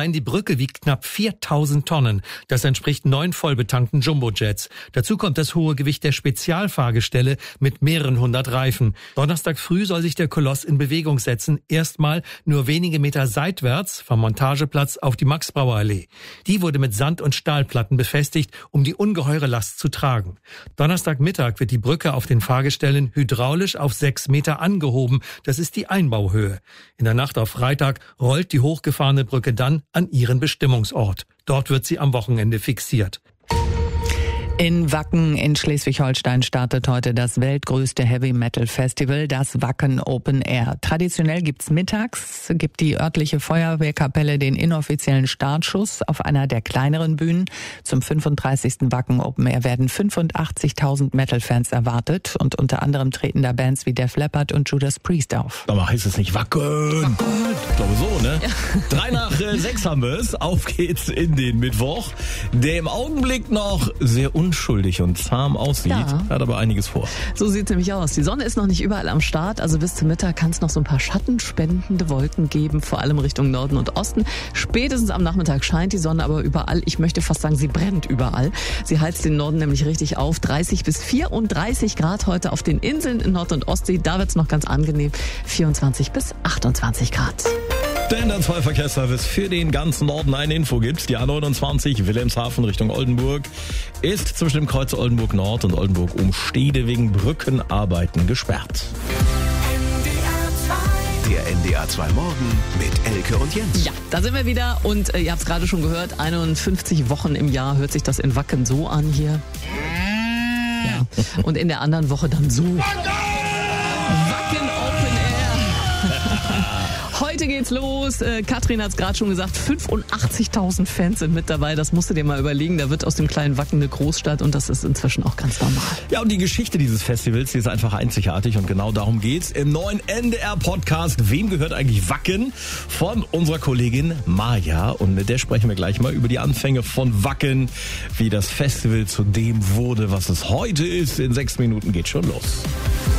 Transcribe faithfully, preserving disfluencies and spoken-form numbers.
Allein die Brücke wiegt knapp viertausend Tonnen. Das entspricht neun vollbetankten Jumbojets. Dazu kommt das hohe Gewicht der Spezialfahrgestelle mit mehreren hundert Reifen. Donnerstag früh soll sich der Koloss in Bewegung setzen. Erstmal nur wenige Meter seitwärts vom Montageplatz auf die Max-Brauer-Allee. Die wurde mit Sand- und Stahlplatten befestigt, um die ungeheure Last zu tragen. Donnerstagmittag wird die Brücke auf den Fahrgestellen hydraulisch auf sechs Meter angehoben. Das ist die Einbauhöhe. In der Nacht auf Freitag rollt die hochgefahrene Brücke dann an ihren Bestimmungsort. Dort wird sie am Wochenende fixiert. In Wacken in Schleswig-Holstein startet heute das weltgrößte Heavy-Metal-Festival, das Wacken Open Air. Traditionell gibt's mittags, gibt die örtliche Feuerwehrkapelle den inoffiziellen Startschuss auf einer der kleineren Bühnen. Zum fünfunddreißigsten Wacken Open Air werden fünfundachtzigtausend Metal-Fans erwartet und unter anderem treten da Bands wie Def Leppard und Judas Priest auf. Aber heißt es nicht Wacken? Wacken. Ich glaube so, ne? Ja. Drei nach äh, sechs haben wir es. Auf geht's in den Mittwoch, der im Augenblick noch sehr unschuldig und zahm aussieht, ja. Hat aber einiges vor. So sieht es nämlich aus. Die Sonne ist noch nicht überall am Start, also bis zum Mittag kann es noch so ein paar schattenspendende Wolken geben, vor allem Richtung Norden und Osten. Spätestens am Nachmittag scheint die Sonne aber überall. Ich möchte fast sagen, sie brennt überall. Sie heizt den Norden nämlich richtig auf. dreißig bis vierunddreißig Grad heute auf den Inseln in Nord- und Ostsee. Da wird es noch ganz angenehm. vierundzwanzig bis achtundzwanzig Grad. Denn der zwei Verkehrsservice für den ganzen Norden eine Info gibt. Die A neunundzwanzig Wilhelmshaven Richtung Oldenburg ist zwischen dem Kreuz Oldenburg Nord und Oldenburg Umstede wegen Brückenarbeiten gesperrt. Der N D R zwei Morgen mit Elke und Jens. Ja, da sind wir wieder und äh, ihr habt es gerade schon gehört, einundfünfzig Wochen im Jahr hört sich das in Wacken so an hier. Ja. Und in der anderen Woche dann so. Wacken Open Air. Heute geht's los. Äh, Katrin hat es gerade schon gesagt, fünfundachtzigtausend Fans sind mit dabei. Das musst du dir mal überlegen. Da wird aus dem kleinen Wacken eine Großstadt und das ist inzwischen auch ganz normal. Ja, und die Geschichte dieses Festivals, die ist einfach einzigartig und genau darum geht's im neuen N D R-Podcast. Wem gehört eigentlich Wacken? Von unserer Kollegin Maja. Und mit der sprechen wir gleich mal über die Anfänge von Wacken, wie das Festival zu dem wurde, was es heute ist. In sechs Minuten geht schon los.